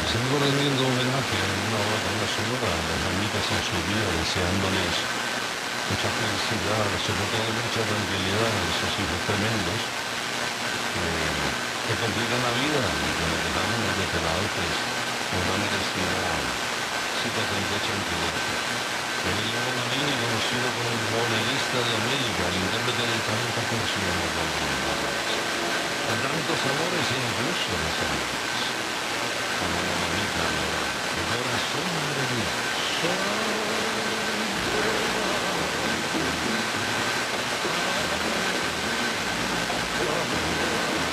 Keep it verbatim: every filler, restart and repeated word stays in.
haciendo rendiendo homenaje en una hora banda sonora a las amigas en su día, deseándoles mucha felicidad, sobre todo mucha tranquilidad en esos hijos tremendos que, que complican la vida y que nos dejaron desde pelados pues una merecida situación de tranquilidad. Emilio Bonavini, conocido como el bolerista de América, el intérprete de tantas canciones del mundo, con tantos amores e incluso desamores.